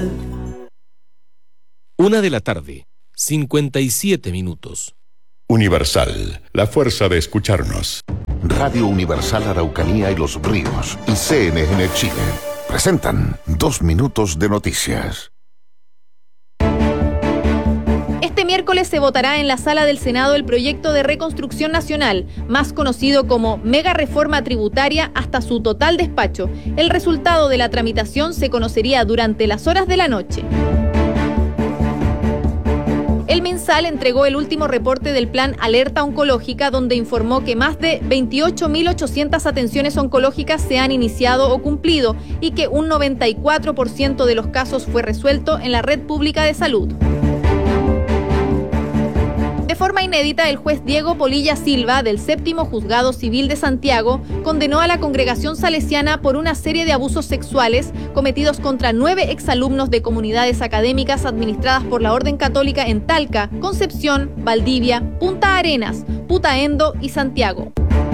Universal. 1:57 p.m. Universal, la fuerza de escucharnos. Radio Universal Araucanía y Los Ríos y CNN Chile presentan 2 minutos de noticias. Este miércoles se votará en la sala del Senado el proyecto de reconstrucción nacional, más conocido como mega reforma tributaria, hasta su total despacho. El resultado de la tramitación se conocería durante las horas de la noche. El MinSal entregó el último reporte del plan Alerta Oncológica, donde informó que más de 28.800 atenciones oncológicas se han iniciado o cumplido y que un 94% de los casos fue resuelto en la red pública de salud. De forma inédita, el juez Diego Polilla Silva, del 7º Juzgado Civil de Santiago, condenó a la congregación salesiana por una serie de abusos sexuales cometidos contra 9 exalumnos de comunidades académicas administradas por la Orden Católica en Talca, Concepción, Valdivia, Punta Arenas, Putaendo y Santiago.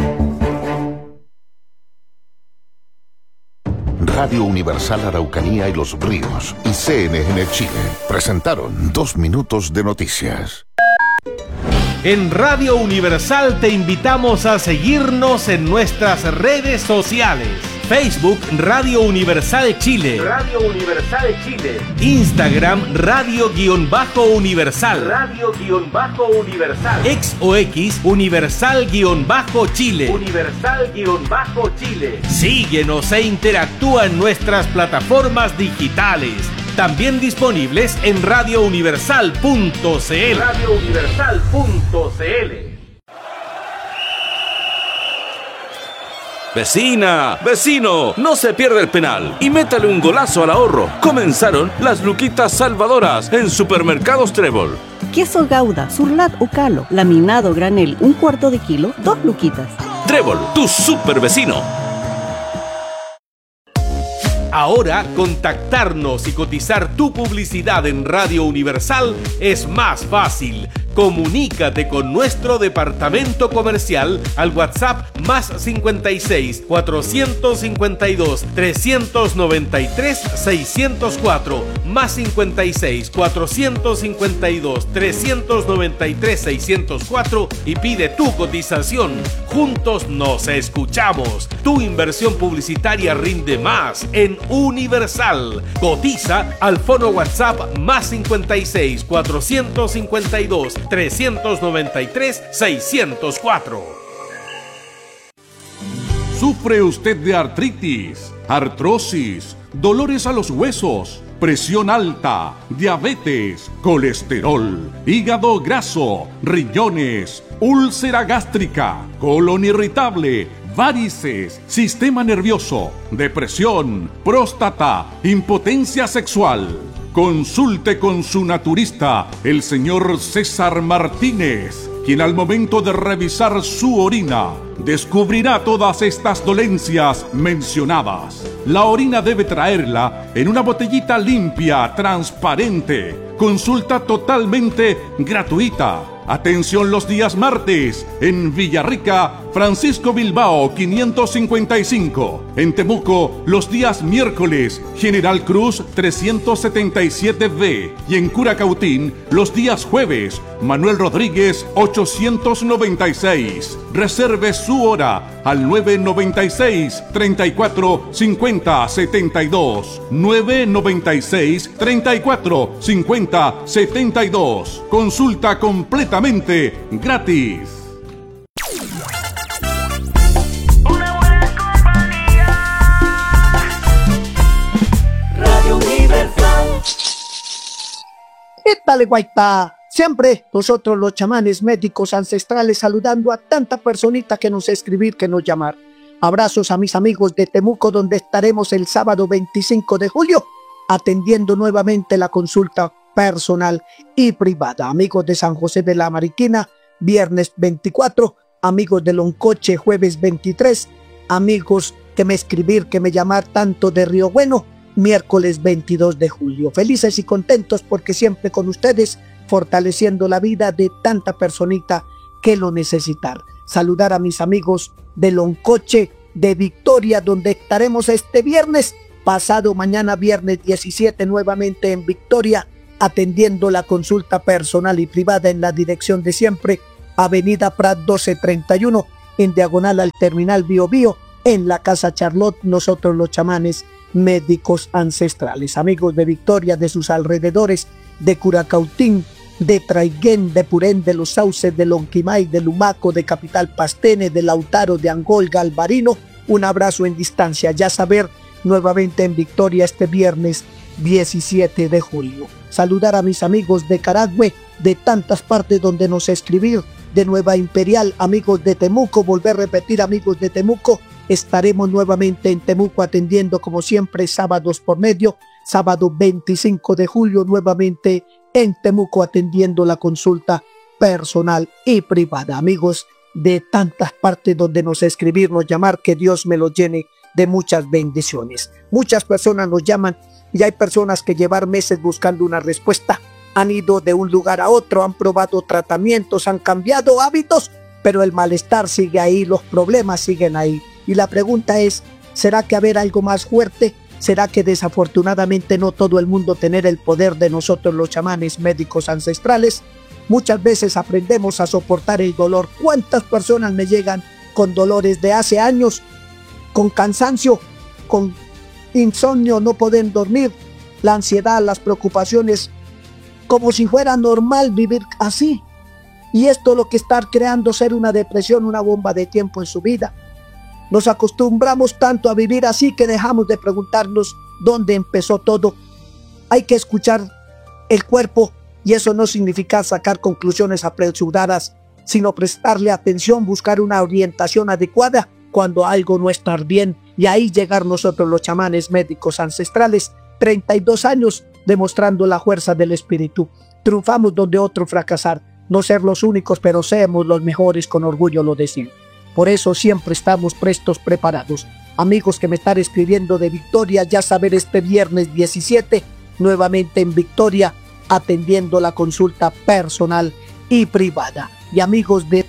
Radio Universal Araucanía y Los Ríos y CNN Chile presentaron 2 minutos de noticias. En Radio Universal te invitamos a seguirnos en nuestras redes sociales. Facebook Radio Universal Chile. Radio Universal Chile. Instagram Radio-Universal. Radio-Universal. X o X Universal-Chile. Universal-Chile. Síguenos e interactúa en nuestras plataformas digitales. También disponibles en radiouniversal.cl. radiouniversal.cl. Vecina, vecino, no se pierda el penal y métale un golazo al ahorro. Comenzaron las luquitas salvadoras en Supermercados Trébol. Queso Gouda, Surlat o Calo, laminado granel, 1/4 de kilo, 2 luquitas. Trébol, tu super vecino. Ahora, contactarnos y cotizar tu publicidad en Radio Universal es más fácil. Comunícate con nuestro departamento comercial al WhatsApp más 56 452 393 604 más 56 452 393 604 y pide tu cotización. Juntos nos escuchamos. Tu inversión publicitaria rinde más en Universal. Cotiza al fono WhatsApp más 56 452 393 604. ¿Sufre usted de artritis, artrosis, dolores a los huesos, presión alta, diabetes, colesterol, hígado graso, riñones, úlcera gástrica, colon irritable, varices, sistema nervioso, depresión, próstata, impotencia sexual? Consulte con su naturista, el señor César Martínez, quien al momento de revisar su orina descubrirá todas estas dolencias mencionadas. La orina debe traerla en una botellita limpia, transparente. Consulta totalmente gratuita. Atención los días martes en Villarrica, Francisco Bilbao 555. En Temuco los días miércoles, General Cruz 377B. Y en Curacautín los días jueves, Manuel Rodríguez 896. Reserve su hora al 996 34 50 72. 996 34 50 72. Consulta completamente gratis. Radio Universal. ¿Qué tal, Guaitá? Siempre nosotros los chamanes médicos ancestrales saludando a tanta personita que nos escribir, que nos llamar. Abrazos a mis amigos de Temuco, donde estaremos el sábado 25 de julio atendiendo nuevamente la consulta personal y privada. Amigos de San José de la Mariquina, viernes 24, amigos de Loncoche, jueves 23, amigos que me escribir, que me llamar tanto de Río Bueno, miércoles 22 de julio. Felices y contentos porque siempre con ustedes, fortaleciendo la vida de tanta personita que lo necesitar. Saludar a mis amigos de Loncoche, de Victoria, donde estaremos este viernes pasado mañana viernes 17 nuevamente en Victoria, atendiendo la consulta personal y privada en la dirección de siempre, Avenida Prat 1231, en diagonal al Terminal Bio Bio, en la Casa Charlotte, nosotros los chamanes médicos ancestrales. Amigos de Victoria, de sus alrededores, de Curacautín, de Traiguén, de Purén, de Los Sauces, de Lonquimay, de Lumaco, de Capital Pastene, de Lautaro, de Angol, Galvarino, un abrazo en distancia. Ya saber, nuevamente en Victoria este viernes 17 de julio. Saludar a mis amigos de Caragüe, de tantas partes donde nos escribir, de Nueva Imperial, amigos de Temuco, volver a repetir, amigos de Temuco, estaremos nuevamente en Temuco atendiendo como siempre sábados por medio, sábado 25 de julio nuevamente en Temuco atendiendo la consulta personal y privada. Amigos de tantas partes donde nos escribir, nos llamar, que Dios me los llene de muchas bendiciones. Muchas personas nos llaman y hay personas que llevar meses buscando una respuesta. Han ido de un lugar a otro, han probado tratamientos, han cambiado hábitos, pero el malestar sigue ahí, los problemas siguen ahí. Y la pregunta es, ¿será que haber algo más fuerte? ¿Será que desafortunadamente no todo el mundo tener el poder de nosotros los chamanes médicos ancestrales? Muchas veces aprendemos a soportar el dolor. ¿Cuántas personas me llegan con dolores de hace años, con cansancio, con insomnio, no pueden dormir, la ansiedad, las preocupaciones, como si fuera normal vivir así? Y esto lo que está creando ser una depresión, una bomba de tiempo en su vida. Nos acostumbramos tanto a vivir así que dejamos de preguntarnos dónde empezó todo. Hay que escuchar el cuerpo y eso no significa sacar conclusiones apresuradas, sino prestarle atención, buscar una orientación adecuada cuando algo no está bien, y ahí llegar nosotros los chamanes médicos ancestrales, 32 años demostrando la fuerza del espíritu. Triunfamos donde otros fracasar, no ser los únicos, pero seamos los mejores, con orgullo lo decimos. Por eso siempre estamos prestos, preparados. Amigos que me están escribiendo de Victoria, ya saber, este viernes 17, nuevamente en Victoria, atendiendo la consulta personal y privada. Y amigos de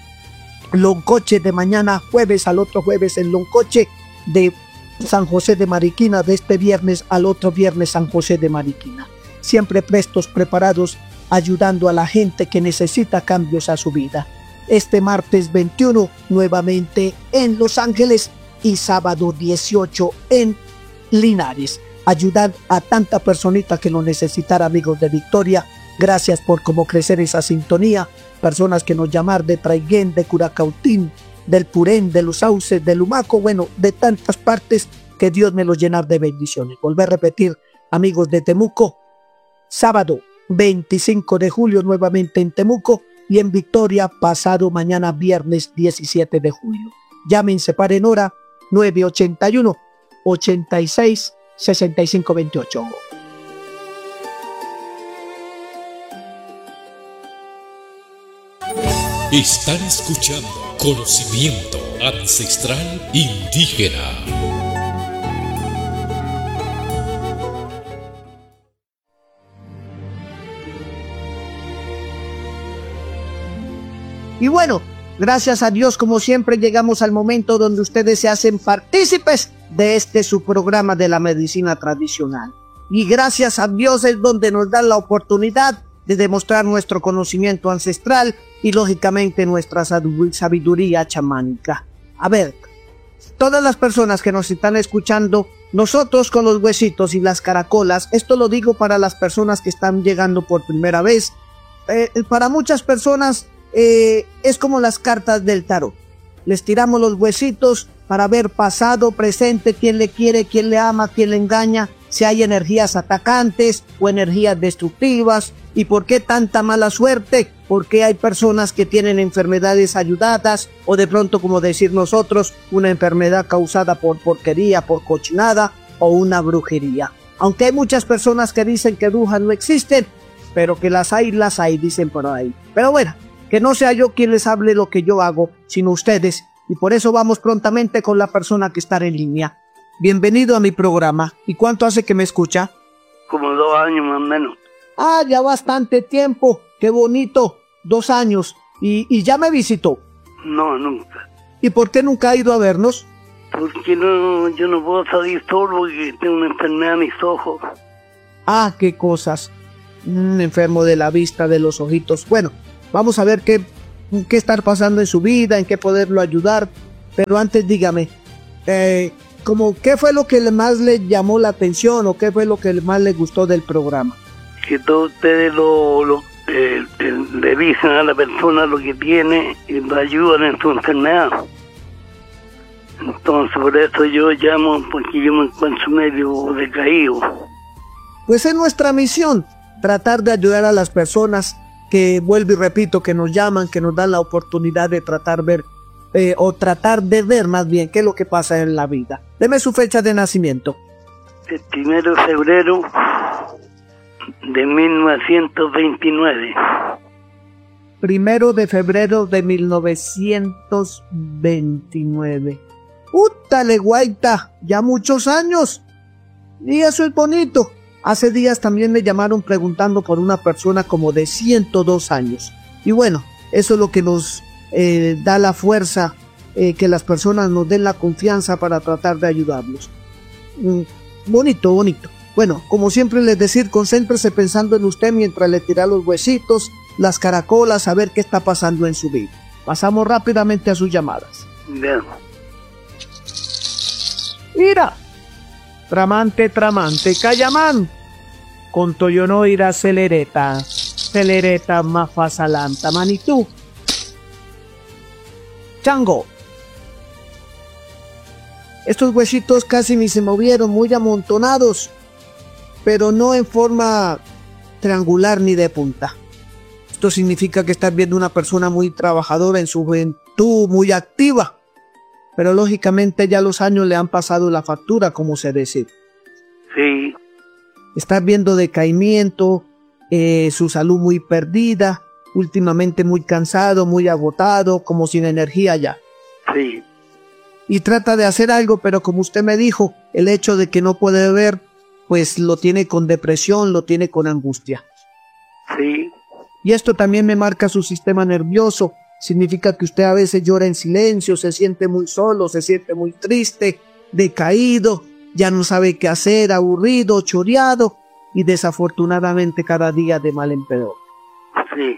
Loncoche, de mañana jueves al otro jueves en Loncoche, de San José de Mariquina, de este viernes al otro viernes San José de Mariquina. Siempre prestos, preparados, ayudando a la gente que necesita cambios a su vida. Este martes 21 nuevamente en Los Ángeles y sábado 18 en Linares. Ayudar a tanta personita que lo necesitara, amigos de Victoria. Gracias por cómo crecer esa sintonía. Personas que nos llamar de Traiguén, de Curacautín, del Purén, de Los Sauces, de Lumaco, bueno, de tantas partes, que Dios me los llenar de bendiciones. Volver a repetir, amigos de Temuco, sábado 25 de julio nuevamente en Temuco, y en Victoria pasado mañana viernes 17 de julio. Llamen, separen hora, 981 86 65 28. Están escuchando Conocimiento Ancestral Indígena. Y bueno, gracias a Dios, como siempre, llegamos al momento donde ustedes se hacen partícipes de su programa de la medicina tradicional. Y gracias a Dios es donde nos dan la oportunidad de demostrar nuestro conocimiento ancestral y lógicamente nuestra sabiduría chamánica. A ver, todas las personas que nos están escuchando, nosotros con los huesitos y las caracolas, esto lo digo para las personas que están llegando por primera vez, para muchas personas es como las cartas del tarot. Les tiramos los huesitos para ver pasado, presente, quién le quiere, quién le ama, quién le engaña, si hay energías atacantes o energías destructivas. ¿Y por qué tanta mala suerte? Porque hay personas que tienen enfermedades ayudadas, o de pronto, como decir nosotros, una enfermedad causada por porquería, por cochinada o una brujería. Aunque hay muchas personas que dicen que brujas no existen, pero que las hay, dicen por ahí. Pero bueno, que no sea yo quien les hable lo que yo hago, sino ustedes. Y por eso vamos prontamente con la persona que está en línea. Bienvenido a mi programa. ¿Y cuánto hace que me escucha? Como 2 años más o menos. Ah, ya bastante tiempo. Qué bonito. 2 años. ¿Y ya me visitó? No, nunca. ¿Y por qué nunca ha ido a vernos? Porque no, yo no puedo salir solo porque tengo una enfermedad en mis ojos. Ah, qué cosas. Enfermo de la vista, de los ojitos. Bueno, vamos a ver qué está pasando en su vida, en qué poderlo ayudar. Pero antes dígame, ¿qué fue lo que más le llamó la atención o qué fue lo que más le gustó del programa? Que todos ustedes le dicen a la persona lo que tiene y lo ayudan en su enfermedad. Entonces por eso yo llamo, porque yo me encuentro medio decaído. Pues es nuestra misión, tratar de ayudar a las personas que, vuelvo y repito, que nos llaman, que nos dan la oportunidad de tratar de ver más bien qué es lo que pasa en la vida. Deme su fecha de nacimiento. El 1 de febrero de 1929. 1 de febrero de 1929. ¡Útale, guaita! Ya muchos años. Y eso es bonito. Hace días también me llamaron preguntando por una persona como de 102 años. Y bueno, eso es lo que nos da la fuerza, que las personas nos den la confianza para tratar de ayudarlos. Bonito, bonito. Bueno, como siempre les decir, concéntrese pensando en usted mientras le tira los huesitos, las caracolas, a ver qué está pasando en su vida. Pasamos rápidamente a sus llamadas. Bien. Mira, tramante, Cayamán, con Toyono irá celereta mafasalanta, manitú. Chango. Estos huesitos casi ni se movieron, muy amontonados, pero no en forma triangular ni de punta. Esto significa que estás viendo una persona muy trabajadora en su juventud, muy activa. Pero lógicamente ya los años le han pasado la factura, como se dice. Sí. Estás viendo decaimiento, su salud muy perdida, últimamente muy cansado, muy agotado, como sin energía ya. Sí. Y trata de hacer algo, pero como usted me dijo, el hecho de que no puede ver, pues lo tiene con depresión, lo tiene con angustia. Sí. Y esto también me marca su sistema nervioso. Significa que usted a veces llora en silencio, se siente muy solo, se siente muy triste, decaído, ya no sabe qué hacer, aburrido, choreado y desafortunadamente cada día de mal en peor. Sí.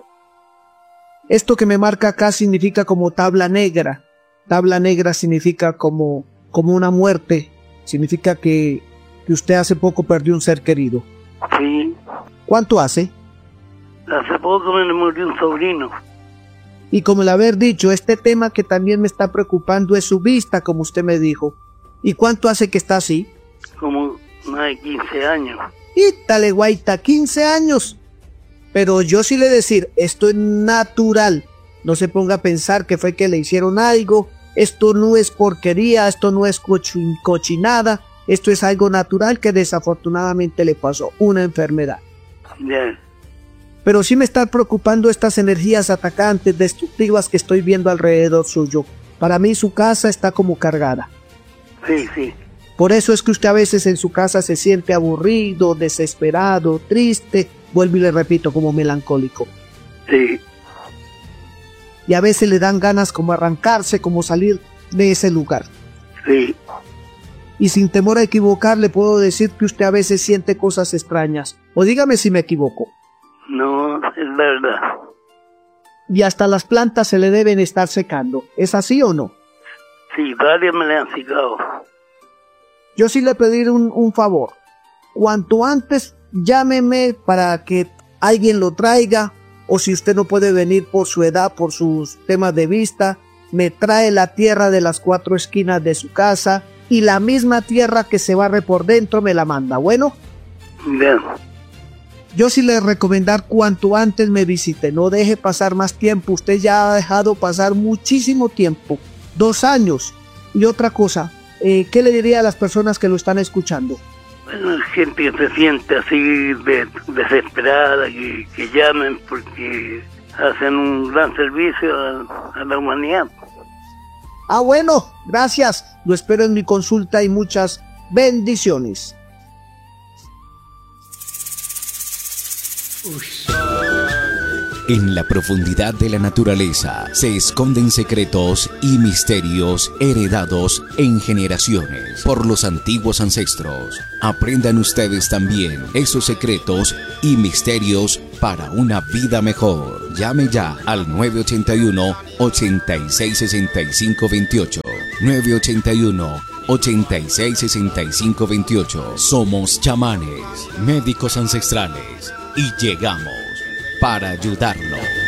Esto que me marca acá significa como tabla negra. Tabla negra significa como una muerte. Significa que usted hace poco perdió un ser querido. Sí. ¿Cuánto hace? Hace poco me murió un sobrino. Y como le haber dicho, este tema que también me está preocupando es su vista, como usted me dijo. ¿Y cuánto hace que está así? Como más de 15 años. ¡Ítale, guaita! 15 años. Pero yo sí le decir, esto es natural. No se ponga a pensar que fue que le hicieron algo. Esto no es porquería, esto no es cochinada. Esto es algo natural que desafortunadamente le pasó, una enfermedad. Bien. Pero sí me están preocupando estas energías atacantes, destructivas que estoy viendo alrededor suyo. Para mí su casa está como cargada. Sí, sí. Por eso es que usted a veces en su casa se siente aburrido, desesperado, triste, vuelvo y le repito, como melancólico. Sí. Y a veces le dan ganas como arrancarse, como salir de ese lugar. Sí. Y sin temor a equivocar le puedo decir que usted a veces siente cosas extrañas. O dígame si me equivoco. No, es verdad. Y hasta las plantas se le deben estar secando. ¿Es así o no? Sí, varias me le han secado. Yo sí le pediré un favor. Cuanto antes llámeme para que alguien lo traiga. O si usted no puede venir por su edad, por sus temas de vista, me trae la tierra de las 4 esquinas de su casa. Y la misma tierra que se barre por dentro me la manda. ¿Bueno? Bien. Yo sí le recomendar cuanto antes me visite, no deje pasar más tiempo, usted ya ha dejado pasar muchísimo tiempo, 2 años. Y otra cosa, ¿qué le diría a las personas que lo están escuchando? Bueno, gente que se siente así desesperada, que llamen porque hacen un gran servicio a la humanidad. Ah, bueno, gracias, lo espero en mi consulta y muchas bendiciones. En la profundidad de la naturaleza se esconden secretos y misterios heredados en generaciones por los antiguos ancestros. Aprendan ustedes también esos secretos y misterios para una vida mejor. Llame ya al 981-866528. 981-866528. Somos chamanes, médicos ancestrales, y llegamos para ayudarlos.